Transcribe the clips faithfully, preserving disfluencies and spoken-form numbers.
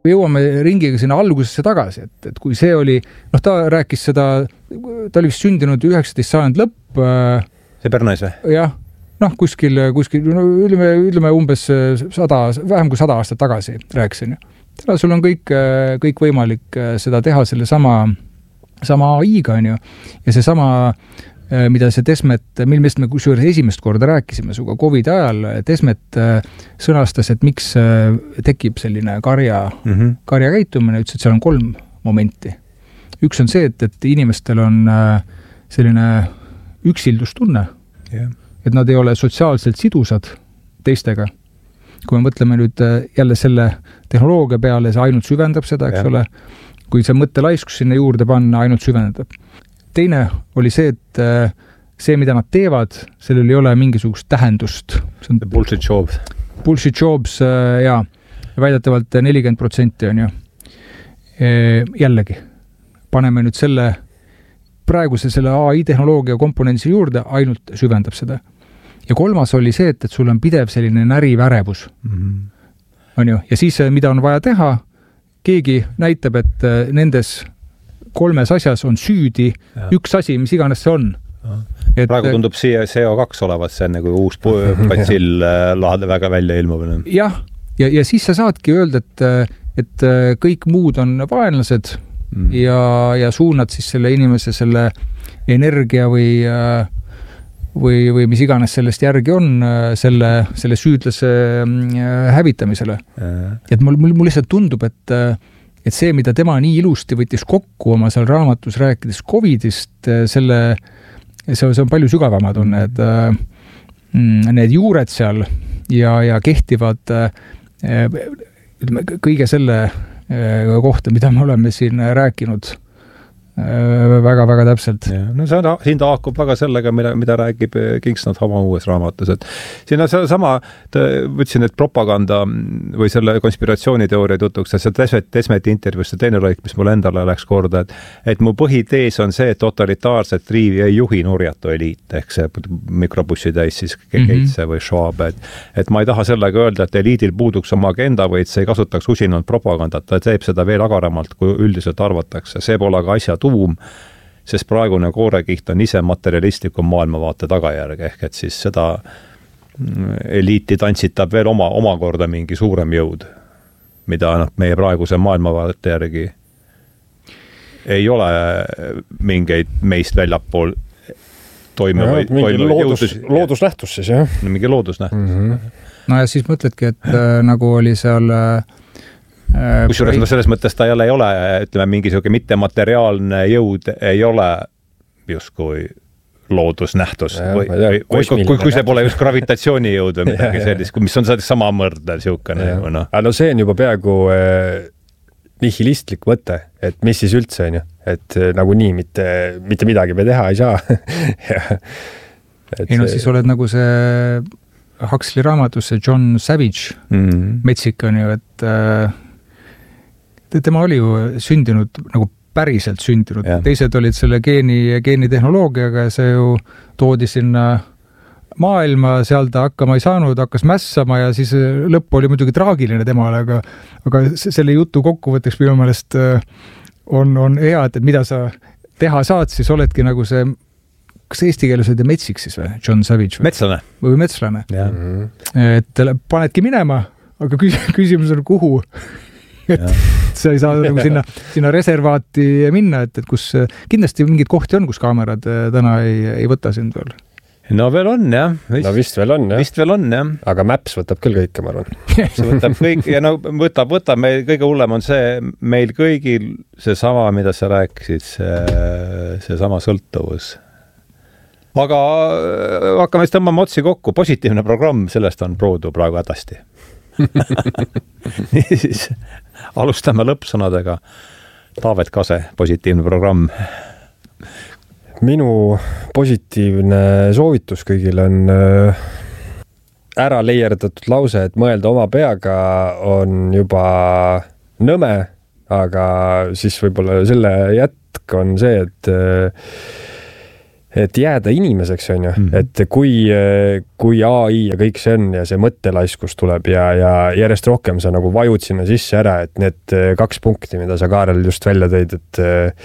jõuame ringiga sinna algusesse tagasi, et, et kui see oli, noh, ta rääkis seda, ta oli vist sündinud üheksateist sajand lõpp. See Pärnais või? Jah, noh, kuskil, kuskil no, ütleme, ütleme umbes sada, vähem kui sada aastat tagasi rääkisin. Täna sul on kõik, kõik võimalik seda teha selle sama, sama A I-ga, on ju. Ja see sama, mida see Desmet, millest me kusjuures esimest korda rääkisime suga COVID ajal, Desmet sõnastas, et miks tekib selline karja, mm-hmm. karja käitumine, ütles, et seal on kolm momenti. Üks on see, et, et inimestel on selline üksildustunne, yeah. et nad ei ole sotsiaalselt sidusad teistega. Kui me mõtleme nüüd jälle selle tehnoloogia peale, see ainult süvendab seda, eks yeah. ole. Kui see mõttelaiskus sinna juurde panna, ainult süvendab. Teine oli see, et see, mida nad teevad, sellel ei ole mingisugust tähendust. See on bullshit jobs. Bullshit jobs, jaa. Väidetavalt nelikümmend protsenti on ju. Jällegi, paneme nüüd selle praeguse selle A I-tehnoloogia komponentsi juurde, ainult süvendab seda. Ja kolmas oli see, et, et sul on pidev selline närivärevus. Mm-hmm. On ju? Ja siis, mida on vaja teha, keegi näitab, et nendes kolmes asjas on süüdi ja. Üks asi, mis iganes see on. Et, praegu tundub siia C O kaks olevat, see on nagu uus patsill lahade väga välja ilmub. Jah, ja, ja siis sa saadki öelda, et, et kõik muud on vaenlased mm. ja, ja suunad siis selle inimese selle energia või, või, või mis iganes sellest järgi on selle, selle süüdlase hävitamisele. Ja. Et mul, mul, mul lihtsalt tundub, et et see, mida tema nii ilusti võttis kokku oma seal raamatus rääkides COVIDist, selle, see, see on palju sügavamad on need, need juured seal ja, ja kehtivad ütleme, kõige selle kohta, mida me oleme siin rääkinud väga-väga täpselt. Ja, no see on, siin ta haakub väga sellega, mida, mida räägib Kingston oma uues raamatus. Et siin on see sama, võtsin, et propaganda või selle konspiratsiooniteooria tutuks, see Desmet, Desmeti intervjuus, see teine lõik, mis mul endale läks korda, et, et mu põhitees on see, et totalitaarset riivi ei juhi nurjatu eliit, ehk see mikrobussi täis siis Keitse mm-hmm. või Schwab. Et, et ma ei taha sellega öelda, et eliidil puuduks oma agenda, vaid see ei kasutaks usinult propagandat, ta teeb seda veel agaramalt, kui üldiselt arvatakse. See pole aga asja tuum, sest praegune koorekiht on ise materialistliku maailmavaate tagajärg, ehk et siis seda eliiti tantsitab veel oma, omakorda mingi suurem jõud, mida noh, meie praeguse maailmavaate järgi ei ole mingeid meist väljapool toimevaid loodus, loodusnähtus siis, jah? No, mingi loodusnähtus. Mm-hmm. No ja siis mõtledki, et äh, nagu oli seal äh, kusjuures no selles mõttes ta jälle ei ole, ütleme, mingisugune mittemateriaalne jõud ei ole justkui loodusnähtus. Ja, või, või, või, kui, kui see pole just gravitatsioonijõud või midagi sellist, mis on sama mõrda siukene. No. no see on juba peaaegu eh, nihilistlik mõte, et mis siis üldse on ju, et eh, nagu nii mitte, mitte midagi me teha ei saa. ja, ei no see... siis oled nagu see Huxley raamatus, see John Savage mm-hmm. metsik on ju, et äh, tema oli ju sündinud, nagu päriselt sündinud. Ja. Teised olid selle geeni, geenitehnoloogiaga ja see ju toodi sinna maailma, seal ta hakkama ei saanud, hakkas mässama ja siis lõpp oli muidugi traagiline temale, aga, aga selle jutu kokkuvõtteks minu meelest on, on hea, et mida sa teha saad, siis oledki nagu see, kas eesti keeles oli metsik siis või? John Savage või? Metslane. Või metslane. Ja. Et panedki minema, aga küsimus on kuhu. et sa ei saa nagu sinna, sinna reservaati minna, et, et kus kindlasti mingid kohti on, kus kaamerad täna ei, ei võta sind veel. No veel on, jah. Vist, no vist veel on, jah. Vist veel on, jah. Aga Maps võtab küll kõike, ma arvan. See võtab kõik, ja no võtab, võtab, meil kõige hullem on see, meil kõigil see sama, mida sa rääkisid, see, see sama sõltuvus. Aga hakkame siis tõmbama otsi kokku. Positiivne programm, sellest on Proodu praegu hädasti. Niisiis, alustame lõppsõnadega. Taavet Kase, positiivne programm. Minu positiivne soovitus kõigil on ära leierdatud lause, et mõelda oma peaga on juba nõme, aga siis võib-olla selle jätk on see, et et jääda inimeseks, on ju, Mhm. et kui, kui A I ja kõik see on ja see mõttelaiskus tuleb ja, ja järjest rohkem sa nagu vajud sinna sisse ära, et need kaks punkti, mida sa Kaarel just välja tõid, et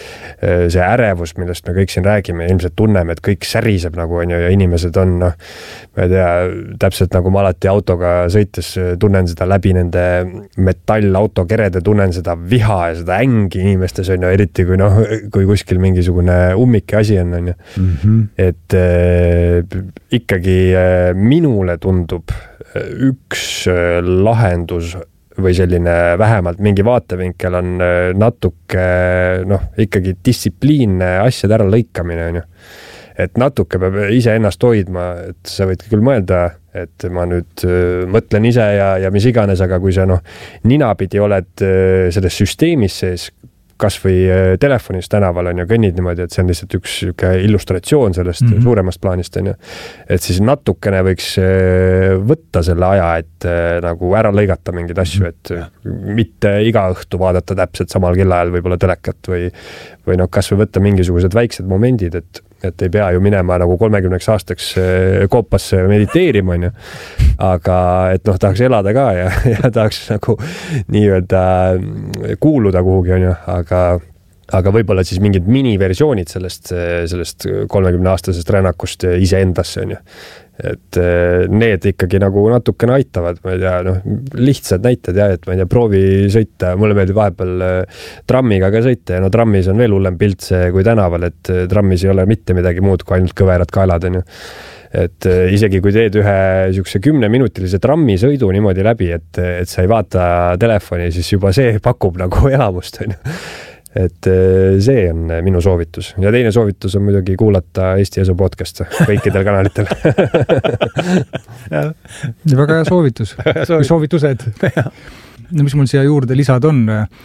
see ärevus, millest me kõik siin räägime, ilmselt tunneme, et kõik säriseb nagu, on ju, ja inimesed on, noh, ma ei tea, täpselt nagu ma alati autoga sõites tunnen seda läbi nende metallautokerede, tunnen seda viha ja seda ängi inimestes, on ju, eriti kui, noh, kui kuskil mingisugune ummik ja asi on, on ju. Mm-hmm. et äh, ikkagi äh, minule tundub äh, üks äh, lahendus või selline vähemalt mingi vaatevinkel on äh, natuke äh, noh, ikkagi distsipliinne asjade ära lõikamine, on ju. Et natuke peab iseennast hoidma, et sa võid küll mõelda, et ma nüüd äh, mõtlen ise ja, ja mis iganes, aga kui sa noh, ninapidi oled äh, selles süsteemis sees, kas või telefonis tänaval on ja kõnnid niimoodi, et see on lihtsalt üks illustratsioon sellest mm-hmm. suuremast plaanist, on ju. Et siis natukene võiks võtta selle aja, et nagu ära lõigata mingeid asju, et mitte iga õhtu vaadata täpselt samal kellaajal võib-olla telekat või, või noh, kas või võtta mingisugused väiksed momendid, et et ei pea ju minema nagu kolmekümneks aastaks koopasse mediteerima, on ju. Aga et noh, tahaks elada ka ja, ja tahaks nagu nii-öelda kuuluda kuhugi, on ju, aga aga võib-olla siis mingid miniversioonid sellest, sellest kolmekümne aastasest rännakust iseendasse, on ju. Et need ikkagi nagu natukene aitavad, ma ei tea, noh, lihtsad näited ja, et ma ei tea, proovi sõita, mulle meeldib vahepeal trammiga ka sõita ja no trammis on veel hullem pilt see kui tänaval, et trammis ei ole mitte midagi muud kui ainult kõverad kaelad, on ju. Et isegi kui teed ühe niisuguse kümneminutilise trammisõidu niimoodi läbi, et, et sa ei vaata telefoni, siis juba see pakub nagu elamust, on ju. Et see on minu soovitus. Ja teine soovitus on muidugi kuulata Eesti Esu podcast kõikidel kanalitel. Väga hea soovitus. Soovitused. No, mis mul siia juurde lisad on?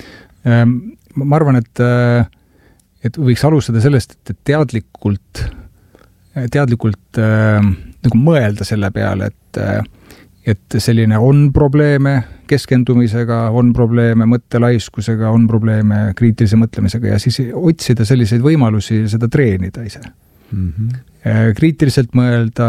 Ma arvan, et, et võiks alustada sellest, et teadlikult, teadlikult nagu mõelda selle peale, et et selline on probleeme keskendumisega, on probleeme mõttelaiskusega, on probleeme kriitilise mõtlemisega ja siis otsida selliseid võimalusi seda treenida ise. Mm-hmm. Kriitiliselt mõelda,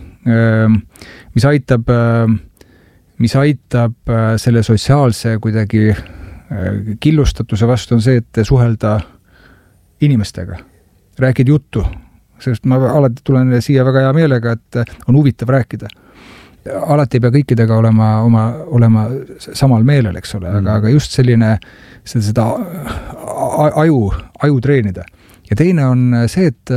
mis aitab, mis aitab selle sotsiaalse kuidagi killustatuse vastu on see, et suhelda inimestega, rääkid juttu, sest ma alati tulen siia väga hea meelega, et on huvitav rääkida. Alati ei pea kõikidega olema, oma, olema samal meelel, eks ole, aga, aga just selline seda, seda aju, aju treenida. Ja teine on see, et,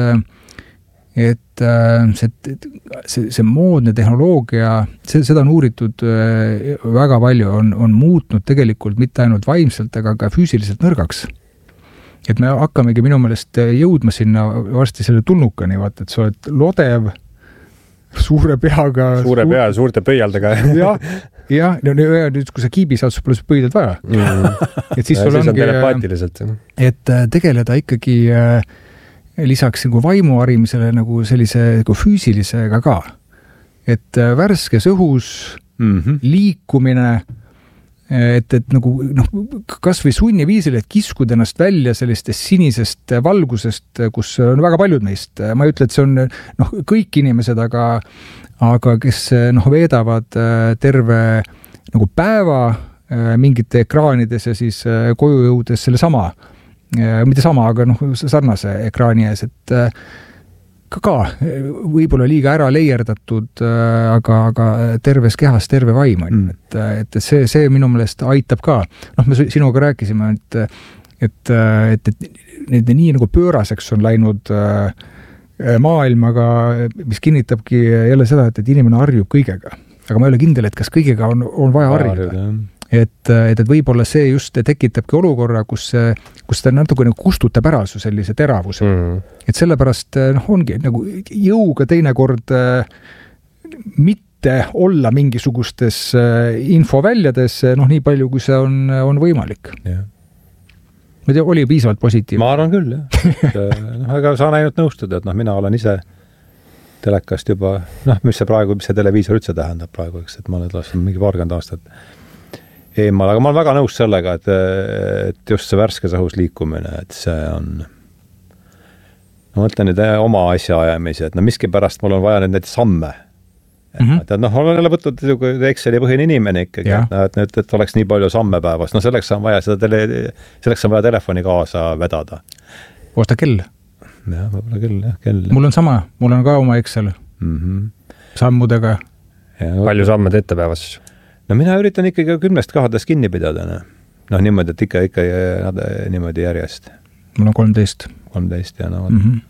et see, see, see moodne tehnoloogia, see, seda on uuritud väga palju, on, on muutnud tegelikult mitte ainult vaimselt, aga ka füüsiliselt nõrgaks. Et me hakkamegi minu meelest jõudma sinna varsti selle tulnukani, vaata, et sa oled lodev, suure peaga. Suure suur... pea, suurte pöialdega. jah, jah, no nüüd, kui sa kiibi saad, sul pole pöidad vaja. Mm. Et siis sul ja, ongi, on telepaatiliselt. Et tegeleda ikkagi lisaks nagu vaimu harimisele nagu sellise nagu füüsilisega ka. Et värskes õhus mm-hmm. liikumine, et, et nagu noh, kas või sunniviisil, et kiskud ennast välja sellistest sinisest valgusest, kus on väga paljud meist. Ma ei ütle, et see on noh, kõik inimesed, aga, aga kes noh, veedavad terve nagu päeva mingite ekraanides ja siis koju jõudes selle sama, mitte sama, aga noh, sarnase ekraani ees, et ka, ka võib-olla liiga ära leierdatud, aga, aga terves kehas terve vaim on. Mm. Et, et see, see minu meelest aitab ka. Noh, me sinuga rääkisime, et, et, et, et need nii nagu pööraseks on läinud maailmaga, mis kinnitabki jälle seda, et, et inimene harjub kõigega. Aga ma ei ole kindel, et kas kõigega on, on vaja harjuda. Et, et, et võib-olla see just tekitabki olukorra, kus, kus ta natuke nagu kustutab ära su sellise teravuse. Mm. Et sellepärast noh, ongi nagu jõuga teinekord mitte olla mingisugustes infoväljades, noh nii palju, kui see on, on võimalik. Yeah. Ma tea, oli piisavalt positiivne. Ma arvan küll, jah. no, aga saan ainult nõustuda, et noh, mina olen ise telekast juba, noh, mis see praegu, mis see televiisor üldse tähendab praegu, eks, et ma olen lastud mingi paarkümmend aastat eemal, aga ma olen väga nõus sellega, et, et just see värskes õhus liikumine, et see on ma mõtlen nüüd oma asja ajamise, et no miski pärast mul on vaja nüüd neid samme. Mm -hmm. et noh, olen jälle võtnud Exceli põhine inimene ikkagi, et, et, et, et oleks nii palju samme päevas. No selleks on vaja seda tele, selleks on vaja telefoni kaasa vedada. Osta kell. jah, võib-olla küll, jah, kell. Mul on sama, mul on ka oma Excel mm -hmm. sammudega. Ja, palju samme teete päevas? No mina üritan ikkagi kümnest kahadest kinni pidada. No, no niimoodi, et ikka, ikka niimoodi järjest. Mul on kolmteist. kolmteist ja no, mm -hmm.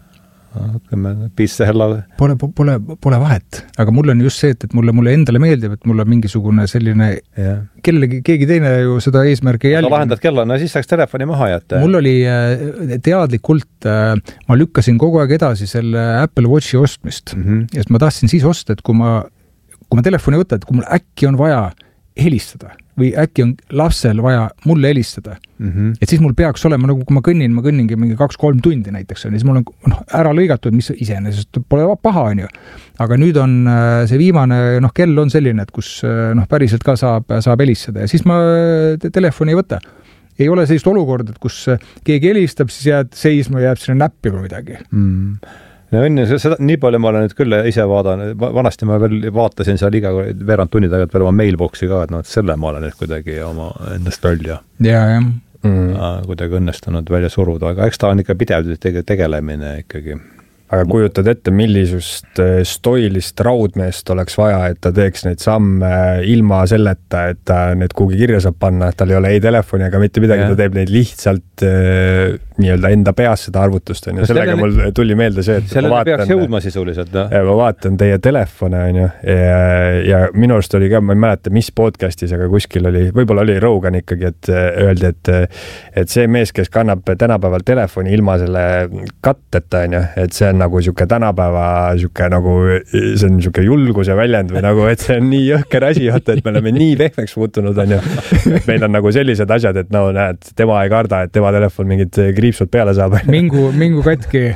kümme, piis hella. Pole, pole, pole vahet, aga mul on just see, et, et mulle, mulle endale meeldib, et mul on mingisugune selline, kellegi, keegi teine ju seda eesmärki ei jälgi. Sa lahendad kella, no siis saaks telefoni maha jätta. Mul oli teadlikult, ma lükkasin kogu aeg edasi selle Apple Watchi ostmist mm -hmm. ja ma tahtsin siis osta, et kui ma, kui ma telefoni võtan, et kui mul äkki on vaja helistada või äkki on lapsel vaja mulle helistada. Mm -hmm. Et siis mul peaks olema, nagu kui ma kõnnin, ma kõnningi mingi kaks-kolm tundi näiteks, on, siis mul on noh, ära lõigatud, mis iseenesest pole paha, on ju. Aga nüüd on see viimane, noh, kell on selline, et kus noh, päriselt ka saab, saab helistada ja siis ma telefoni ei võta. Ei ole sellist olukord, et kus keegi helistab, siis jääd seisma, jääb sinna näppima midagi. Mm. No enne, seda, nii palju ma olen nüüd küll ise vaadanud, vanasti ma veel vaatasin seal iga veerand tunni tagant veel oma mailboxi ka, et no, et selle ma olen nüüd kuidagi oma endast välja. Ja, jah. Mm. Kuidagi õnnestunud välja suruda, aga eks ta on ikka pidev tegelemine ikkagi. Aga kujutad ette, millisust stoilist raudmeest oleks vaja, et ta teeks neid samme ilma selleta, et ta need kuhugi kirja saab panna, et tal ei ole ei telefoni ega mitte midagi, ta teeb neid lihtsalt äh, nii-öelda enda peas seda arvutust. On, ja sellega mul tuli meelde see, et sellele vaatan, peaks jõudma sisuliselt. No? Ma vaatan teie telefone on ju, ja, ja minu arust oli ka, ma ei mäleta, mis podcastis, aga kuskil oli, võib-olla oli Rogan ikkagi, et öeldi, et, et see mees, kes kannab tänapäeval telefoni ilma selle katteta, on ju, et see on nagu siuke tänapäeva siuke nagu, see on siuke julguse väljend või nagu, et see on nii jõhker asi, et me oleme nii vehmeks muutunud, on ju. Meil on nagu sellised asjad, et no näed, tema ei karda, et tema telefon mingid kriipsud peale saab. Mingu, mingu katki.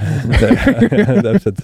Täpselt.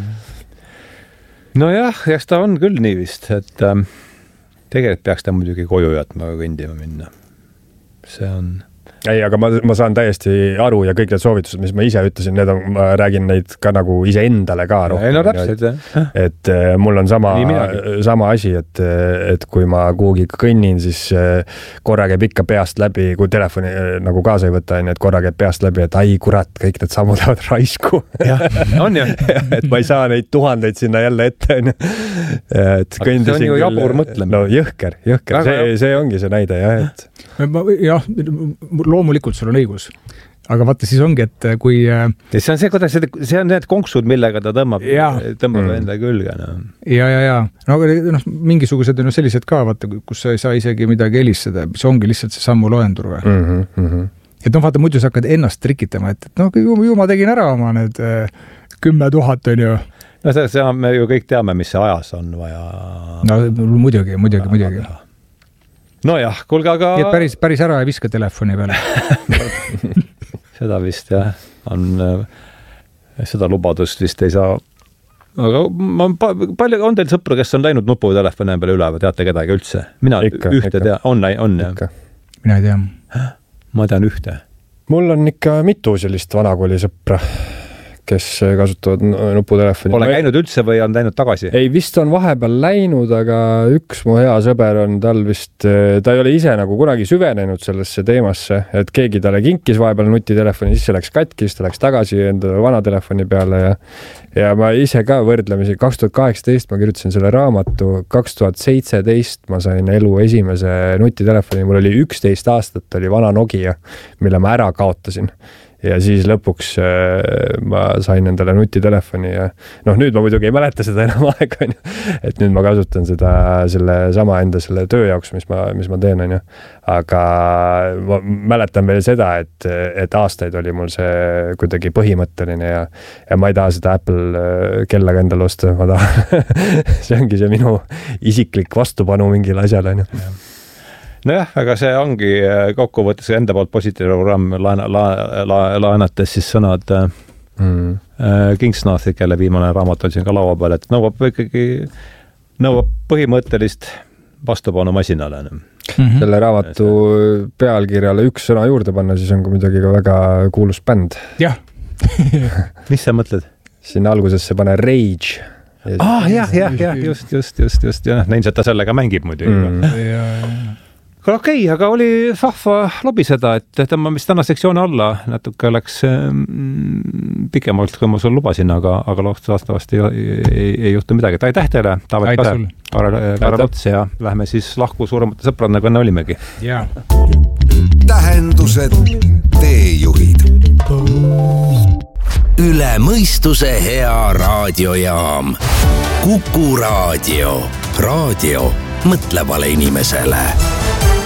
Nojah, eks ta on küll nii vist, et ähm, tegelikult peaks ta muidugi koju jätma kõndima minna. See on... Ei, aga ma, ma saan täiesti aru ja kõik need soovitused, mis ma ise ütlesin, need on, ma räägin neid ka nagu ise endale ka rohkem. Ei, no täpselt, jah. Et mul on sama, sama asi, et, et kui ma kuhugi kõnnin, siis korra käib ikka peast läbi, kui telefoni nagu kaasa ei võta, et korra käib peast läbi, et ai kurat, kõik need sammud lähevad raisku. Jah, on ju. Et ma ei saa neid tuhandeid sinna jälle ette. Et aga see on ju jabur mõtlema. No jõhker, jõhker. See, see ongi see näide, jah, et... Jah, loomulikult sul on õigus. Aga vaata, siis ongi, et kui... Ja see on see, kuidas see on need konksud, millega ta tõmbab, tõmbab mm. enda külge. No. Ja, ja, ja. No, no mingisugused on sellised ka, vaata, kus sa ei saa isegi midagi helistada, mis ongi lihtsalt see sammu loendur. Mm -hmm. Et no vaata, muidu sa hakkad ennast trikitama, et, et no ju, ju ma tegin ära oma need kümme tuhat on ju. No see, see me ju kõik teame, mis see ajas on vaja. No muidugi, muidugi, muidugi. Nojah, kuulge, aga... Nii, et päris, päris ära ei viska telefoni peale. Seda vist, jah. On, seda lubadust vist ei saa. Aga ma, palju on teil sõpru, kes on läinud nuputelefoni peale üle või teate kedagi üldse? Mina ikka, ühte ikka. Tea. On, on, jah. Mina ei tea. Ma tean ühte. Mul on ikka mitu sellist vanakooli sõpra, kes kasutavad nuputelefoni. Pole käinud üldse või on läinud tagasi? Ei, vist on vahepeal läinud, aga üks mu hea sõber on tal vist, ta ei ole ise nagu kunagi süvenenud sellesse teemasse, et keegi talle kinkis vahepeal nutitelefoni, siis see läks katki, siis ta läks tagasi enda vana telefoni peale ja, ja ma ise ka võrdlemisi, kaks tuhat kaheksateist ma kirjutasin selle raamatu, kaks tuhat seitseteist ma sain elu esimese nutitelefoni, mul oli üksteist aastat, oli vana Nokia, mille ma ära kaotasin. Ja siis lõpuks äh, ma sain endale nutitelefoni ja noh, nüüd ma muidugi ei mäleta seda enam aega, et nüüd ma kasutan seda selle sama enda selle töö jaoks, mis ma, mis ma teen, on ju. Aga ma mäletan veel seda, et, et aastaid oli mul see kuidagi põhimõtteline ja, ja ma ei taha seda Apple kellaga endale osta, ma tahan. See ongi see minu isiklik vastupanu mingile asjale, on ju. Nojah, aga see ongi kokkuvõttes enda poolt positiivne programm laena, la, la, laenates siis sõnad mm. Kingsnathi, kelle viimane raamat on siin ka laua peal, et nõuab ikkagi nõuab põhimõttelist vastupanu masinale. Mm-hmm. Selle raamatu pealkirjale üks sõna juurde panna, siis on ka midagi ka väga kuulus bänd. Jah, mis sa mõtled? Sinna algusesse pane Rage. Ah, jah, jah, jah, just, just, just, just, jah, näin, et ta sellega mängib muidu. Mm. Ja, ja. Aga okei, okay, aga oli vahva lobiseda, et tema mis täna sektsiooni alla natuke läks mm, pikemalt, kui ma sul lubasin, aga, aga loostavasti ei, ei, ei juhtu midagi. Aitäh teile, Taavet Kare, Kaare Rots ja lähme siis lahku suuremate sõprad, nagu enne olimegi. Ja. Tähendused, teejuhid. Üle mõistuse hea raadiojaam. Kuku raadio. Raadio mõtlevale inimesele.